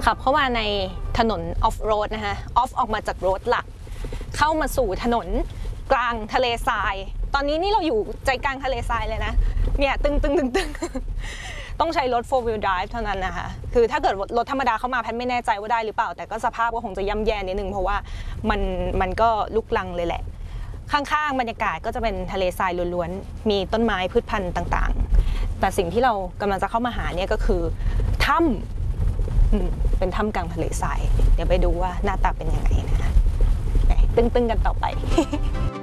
ขับเข้ามาในถนนออฟโรดนะคะอออกมาจากโรดหลักเข้ามาสู่ถนนกลางทะเลทรายตอนนี้นี่เราอยู่ใจกลางทะเลทรายเลยนะเนี่ยตึงต้องใช้รถ 4 wheel drive เท่านั้นนะคะคือถ้าเกิดรถธรรมดาเข้ามาแพทไม่แน่ใจว่าได้หรือเปล่าแต่ก็สภาพก็คงจะย่ำแย่นิดนึงเพราะว่ามันก็ลุกลังเลยแหละข้างๆบรรยากาศก็จะเป็นทะเลทรายล้วนๆมีต้นไม้พืชพันธุ์ต่างๆแต่สิ่งที่เรากำลังจะเข้ามาหาเนี่ยก็คือถ้ำเป็นถ้ำกลางทะเลทรายเดี๋ยวไปดูว่าหน้าตาเป็นยังไงนะคะตึงๆกันต่อไป